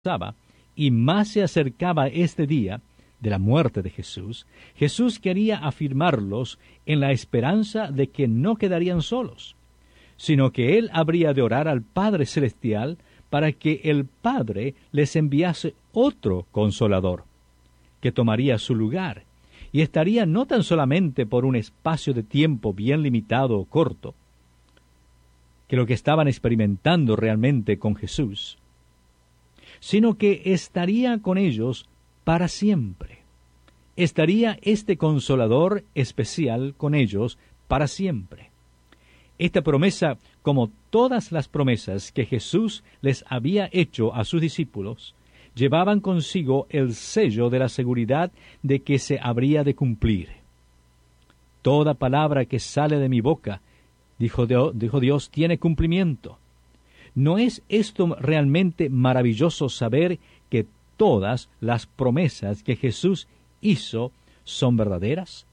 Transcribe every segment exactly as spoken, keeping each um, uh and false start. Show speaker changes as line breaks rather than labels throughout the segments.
y más se acercaba este día de la muerte de Jesús, Jesús quería afirmarlos en la esperanza de que no quedarían solos, sino que Él habría de orar al Padre Celestial para que el Padre les enviase otro Consolador, que tomaría su lugar, y estaría no tan solamente por un espacio de tiempo bien limitado o corto, que lo que estaban experimentando realmente con Jesús, sino que estaría con ellos para siempre. Estaría este Consolador especial con ellos para siempre. Esta promesa, como todas las promesas que Jesús les había hecho a sus discípulos, llevaban consigo el sello de la seguridad de que se habría de cumplir. Toda palabra que sale de mi boca, dijo Dios, dijo Dios, tiene cumplimiento. ¿No es esto realmente maravilloso saber que todas las promesas que Jesús hizo son verdaderas?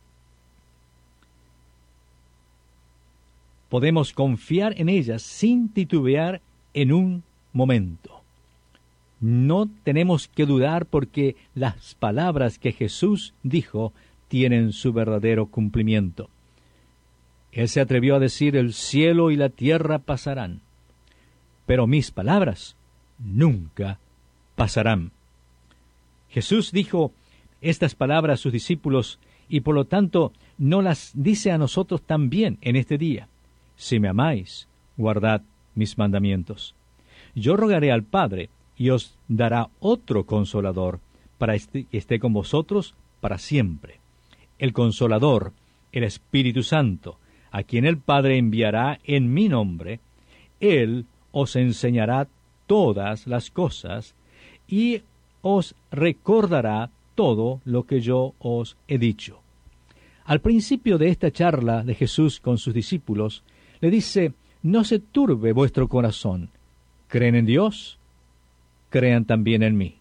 Podemos confiar en ellas sin titubear en un momento. No tenemos que dudar porque las palabras que Jesús dijo tienen su verdadero cumplimiento. Él se atrevió a decir: el cielo y la tierra pasarán, pero mis palabras nunca pasarán. Jesús dijo estas palabras a sus discípulos y por lo tanto no las dice a nosotros también en este día. Si me amáis, guardad mis mandamientos. Yo rogaré al Padre y os dará otro Consolador para que esté con vosotros para siempre. El Consolador, el Espíritu Santo, a quien el Padre enviará en mi nombre. Él os enseñará todas las cosas y os recordará todo lo que yo os he dicho. Al principio de esta charla de Jesús con sus discípulos, le dice: no se turbe vuestro corazón. ¿Creen en Dios? Crean también en mí.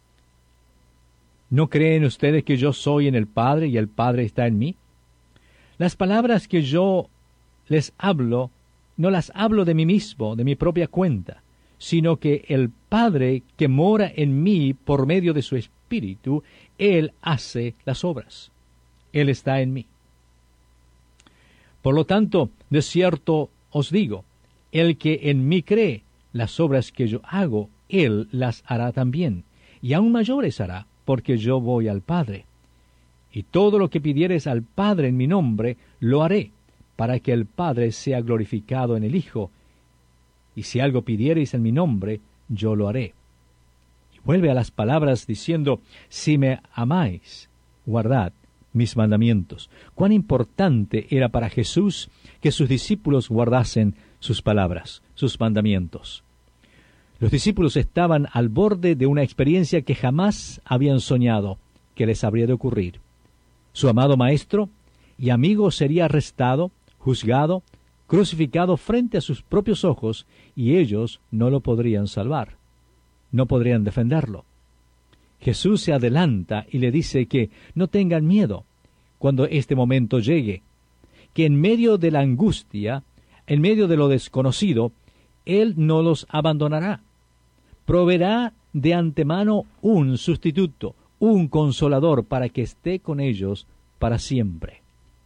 ¿No creen ustedes que yo soy en el Padre y el Padre está en mí? Las palabras que yo les hablo, no las hablo de mí mismo, de mi propia cuenta, sino que el Padre que mora en mí por medio de su Espíritu, Él hace las obras. Él está en mí. Por lo tanto, de cierto os digo, el que en mí cree, las obras que yo hago, Él las hará también, y aún mayores hará, porque yo voy al Padre. Y todo lo que pidiereis al Padre en mi nombre, lo haré, para que el Padre sea glorificado en el Hijo. Y si algo pidiereis en mi nombre, yo lo haré. Y vuelve a las palabras diciendo: si me amáis, guardad mis mandamientos. Cuán importante era para Jesús que sus discípulos guardasen sus palabras, sus mandamientos. Los discípulos estaban al borde de una experiencia que jamás habían soñado que les habría de ocurrir. Su amado Maestro y amigo sería arrestado, juzgado, crucificado frente a sus propios ojos, y ellos no lo podrían salvar, no podrían defenderlo. Jesús se adelanta y le dice que no tengan miedo cuando este momento llegue, que en medio de la angustia, en medio de lo desconocido, Él no los abandonará. Proveerá de antemano un sustituto, un consolador para que esté con ellos para siempre.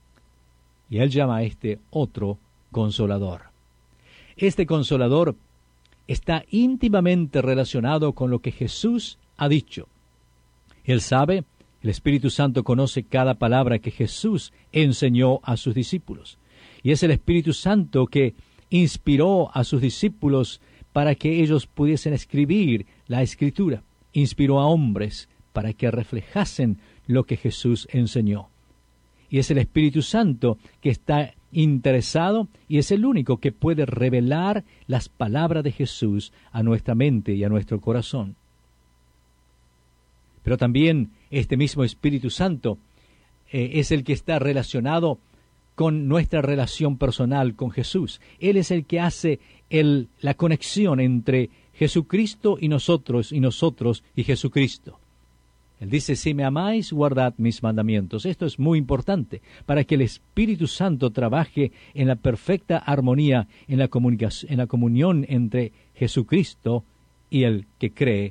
Y Él llama a este otro consolador. Este consolador está íntimamente relacionado con lo que Jesús ha dicho. Él sabe, el Espíritu Santo conoce cada palabra que Jesús enseñó a sus discípulos. Y es el Espíritu Santo que inspiró a sus discípulos para que ellos pudiesen escribir la Escritura. Inspiró a hombres para que reflejasen lo que Jesús enseñó. Y es el Espíritu Santo que está interesado y es el único que puede revelar las palabras de Jesús a nuestra mente y a nuestro corazón. Pero también este mismo Espíritu Santo eh, es el que está relacionado con nuestra relación personal con Jesús. Él es el que hace el, la conexión entre Jesucristo y nosotros, y nosotros y Jesucristo. Él dice: si me amáis, guardad mis mandamientos. Esto es muy importante para que el Espíritu Santo trabaje en la perfecta armonía, en la, comunicación, en la comunión entre Jesucristo y el que cree